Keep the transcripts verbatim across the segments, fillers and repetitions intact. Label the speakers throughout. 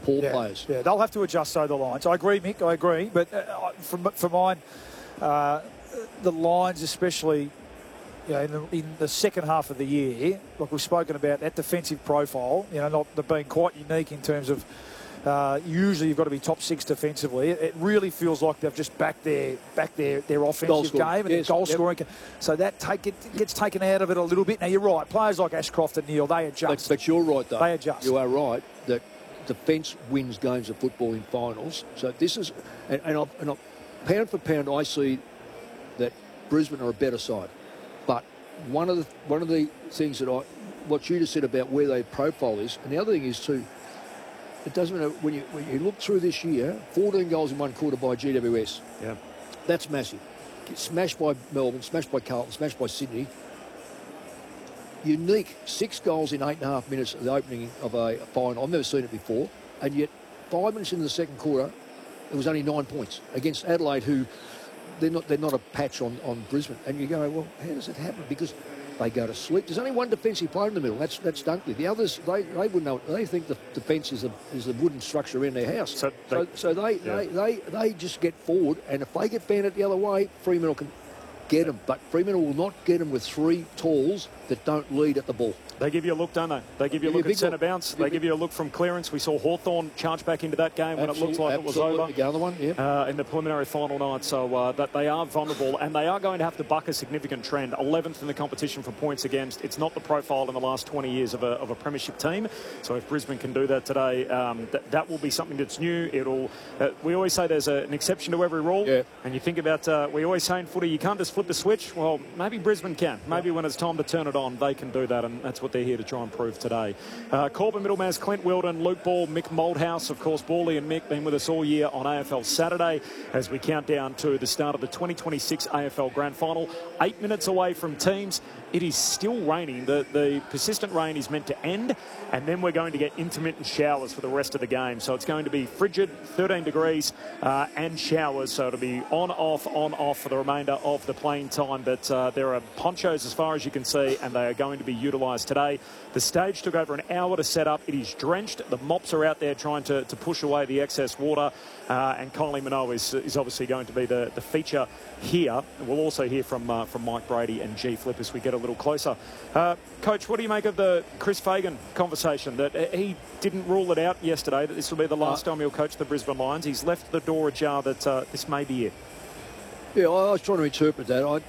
Speaker 1: poor
Speaker 2: yeah,
Speaker 1: players.
Speaker 2: Yeah, they'll have to adjust, so the lines. I agree, Mick, I agree. But uh, for, for mine, uh, the lines especially, you know, in the, in the second half of the year, like we've spoken about, that defensive profile, you know, not being quite unique in terms of uh, usually you've got to be top six defensively. It, it really feels like they've just backed their back their, their offensive game and
Speaker 1: yes,
Speaker 2: their goal
Speaker 1: yep.
Speaker 2: scoring. So that take it gets taken out of it a little bit. Now you're right, players like Ashcroft and Neil, they adjust.
Speaker 1: But, but you're right though.
Speaker 2: They adjust.
Speaker 1: You are right that defence wins games of football in finals. So this is, and, and, I, and I, pound for pound, I see that Brisbane are a better side. But one of the one of the things that I, what you just said about where their profile is, and the other thing is too, it doesn't matter when you when you look through this year, fourteen goals in one quarter by G W S.
Speaker 3: Yeah,
Speaker 1: that's massive. Get smashed by Melbourne, smashed by Carlton, smashed by Sydney. Unique, six goals in eight and a half minutes at the opening of a final. I've never seen it before, and yet five minutes into the second quarter, it was only nine points against Adelaide, who they're not they're not a patch on, on Brisbane. And you go, well, how does it happen? Because they go to sleep. There's only one defensive player in the middle. That's that's Dunkley. The others, they, they wouldn't know. They think the defence is a is a wooden structure around their house.
Speaker 3: So they,
Speaker 1: so, so they,
Speaker 3: yeah.
Speaker 1: they, they they just get forward, and if they get banded the other way, Fremantle can get them. But Fremantle will not get them with three talls that don't lead at the ball.
Speaker 3: They give you a look, don't they? They give you a
Speaker 1: Give
Speaker 3: look
Speaker 1: you a
Speaker 3: at centre
Speaker 1: look.
Speaker 3: bounce.
Speaker 1: Give
Speaker 3: They
Speaker 1: you
Speaker 3: give you a look from clearance. We saw Hawthorn charge back into that game when it looked like it was over.
Speaker 1: The other one, yeah.
Speaker 3: Uh, in the preliminary final night. So uh, that they are vulnerable, and they are going to have to buck a significant trend. eleventh in the competition for points against. It's not the profile in the last twenty years of a, of a premiership team. So if Brisbane can do that today, um, th that will be something that's new. It'll. Uh, we always say there's a, an exception to every rule.
Speaker 1: Yeah.
Speaker 3: And you think about, uh, we always say in footy, you can't just flip the switch. Well, maybe Brisbane can. Maybe when it's time to turn it on, they can do that, and that's what they're here to try and prove today. Uh, Corbin Middlemans, Clint Wilden, Luke Ball, Mick Moldhouse, of course, Bally and Mick been with us all year on A F L Saturday as we count down to the start of the twenty twenty-six A F L Grand Final. Eight minutes away from teams. It is still raining. The, the persistent rain is meant to end, and then we're going to get intermittent showers for the rest of the game. So it's going to be frigid, thirteen degrees, uh, and showers. So it'll be on, off, on, off for the remainder of the playing time. But uh, there are ponchos as far as you can see, and they are going to be utilised today. The stage took over an hour to set up. It is drenched. The mops are out there trying to, to push away the excess water. Uh, and Kylie Minogue is, is obviously going to be the, the feature here. We'll also hear from uh, from Mike Brady and G Flip as we get a little closer. Uh, Coach, what do you make of the Chris Fagan conversation? That he didn't rule it out yesterday, that this will be the last uh, time he'll coach the Brisbane Lions. He's left the door ajar that uh, this may be it.
Speaker 1: Yeah, I was trying to interpret that. I, I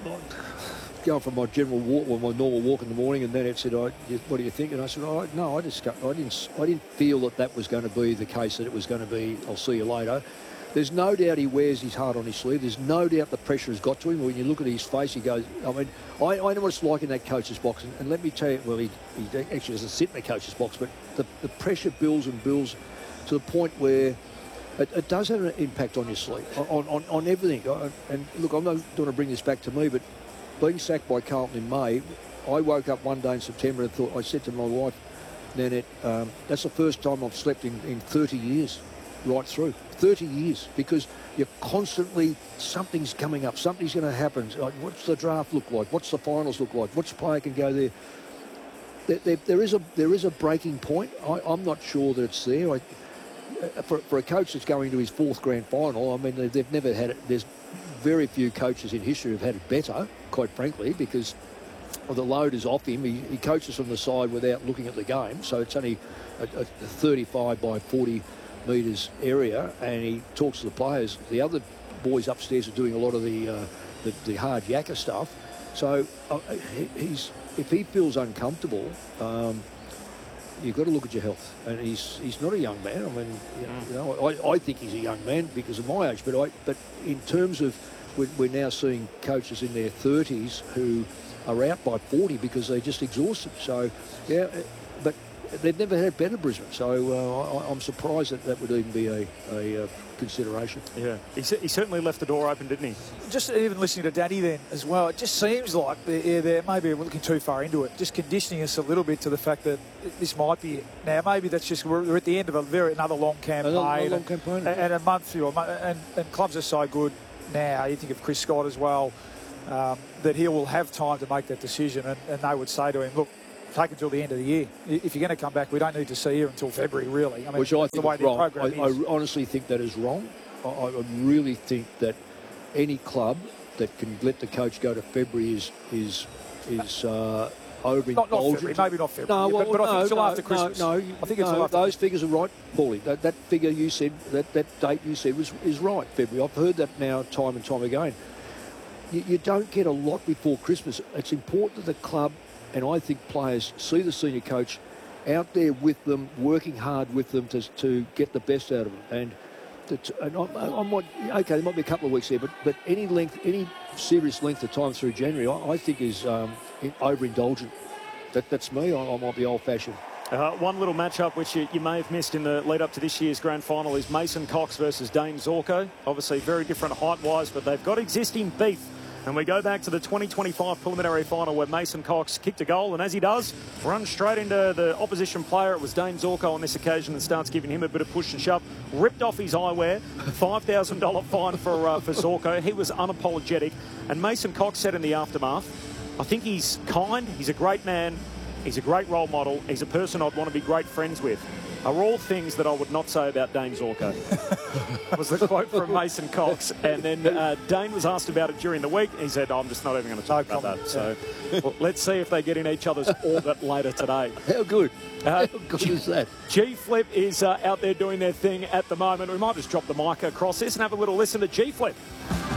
Speaker 1: going from my general walk, well, my normal walk in the morning, and then it said, "I, what do you think?" And I said, oh, "No, I just, I didn't, I didn't feel that that was going to be the case. That it was going to be, I'll see you later." There's no doubt he wears his heart on his sleeve. There's no doubt the pressure has got to him. When you look at his face, he goes, I mean, I, I know what it's like in that coach's box. And, and let me tell you, well, he, he actually doesn't sit in the coach's box, but the, the pressure builds and builds to the point where it, it does have an impact on your sleep, on, on, on everything. And look, I'm not going to bring this back to me, but being sacked by Carlton in May, I woke up one day in September and thought, I said to my wife, Nanette, um, that's the first time I've slept in, in thirty years. Right through thirty years, because you're constantly, something's coming up, something's going to happen. Like, what's the draft look like? What's the finals look like? Which player can go there? There, there, there is a there is a breaking point. I, I'm not sure that it's there. I, for, for a coach that's going to his fourth grand final, I mean, they've never had it. There's very few coaches in history who've had it better, quite frankly, because the load is off him. He, he coaches from the side without looking at the game, so it's only a, a thirty-five by forty metres area, and he talks to the players. The other boys upstairs are doing a lot of the uh, the, the hard yakka stuff. So uh, he, he's if he feels uncomfortable, um, you've got to look at your health. And he's he's not a young man. I mean, you know, I, I think he's a young man because of my age. But I but in terms of we're, we're now seeing coaches in their thirties who are out by forty because they're just exhausted. So yeah, but they've never had better Brisbane, so uh, I, I'm surprised that that would even be a, a uh, consideration.
Speaker 3: Yeah, he, he certainly left the door open, didn't he?
Speaker 2: Just even listening to Danny then as well, it just seems like they're, yeah, they're maybe we're looking too far into it, just conditioning us a little bit to the fact that this might be it. Now, maybe that's just we're at the end of a very another long campaign,
Speaker 1: another, another long
Speaker 2: and,
Speaker 1: campaign,
Speaker 2: and, and a month, you know, and, and clubs are so good now. You think of Chris Scott as well, um, that he will have time to make that decision, and, and they would say to him, look, take until the end of the year. If you're going to come back, we don't need to see you until February, really. I mean,
Speaker 1: Which I
Speaker 2: that's
Speaker 1: think
Speaker 2: the way
Speaker 1: is
Speaker 2: the
Speaker 1: wrong.
Speaker 2: program
Speaker 1: I,
Speaker 2: is.
Speaker 1: I honestly think that is wrong. I, I really think that any club that can let the coach go to February is is is uh, overindulgent.
Speaker 2: Not, not February, maybe not February,
Speaker 1: No, well,
Speaker 2: but, but I think
Speaker 1: no,
Speaker 2: it's till
Speaker 1: no,
Speaker 2: after Christmas.
Speaker 1: No, no,
Speaker 2: I think it's
Speaker 1: no,
Speaker 2: till after
Speaker 1: those
Speaker 2: Christmas.
Speaker 1: figures are right, Paulie. That, that figure you said, that, that date you said was is right, February. I've heard that now time and time again. You, you don't get a lot before Christmas. It's important that the club, and I think players, see the senior coach out there with them, working hard with them to, to get the best out of them. And, the, and I, I might, okay, there might be a couple of weeks there, but, but any length, any serious length of time through January, I, I think is um, overindulgent. That, that's me. I, I might be old-fashioned.
Speaker 3: Uh, one little matchup which you, you may have missed in the lead up to this year's grand final is Mason Cox versus Dane Zorko. Obviously very different height-wise, but they've got existing beef. And we go back to the twenty twenty-five preliminary final where Mason Cox kicked a goal, and as he does, runs straight into the opposition player. It was Dane Zorko on this occasion and starts giving him a bit of push and shove. Ripped off his eyewear, five thousand dollars fine for, uh, for Zorko. He was unapologetic. And Mason Cox said in the aftermath, I think he's kind, he's a great man, he's a great role model, he's a person I'd want to be great friends with. Are all things that I would not say about Dane Zorko. Was the quote from Mason Cox. And then uh, Dane was asked about it during the week. He said, oh, I'm just not even going to talk
Speaker 2: No
Speaker 3: about
Speaker 2: comment.
Speaker 3: that. So well, let's see if they get in each other's orbit later today.
Speaker 1: How good?
Speaker 3: Uh,
Speaker 1: How good is that?
Speaker 3: G-Flip is uh, out there doing their thing at the moment. We might just drop the mic across this and have a little listen to G-Flip.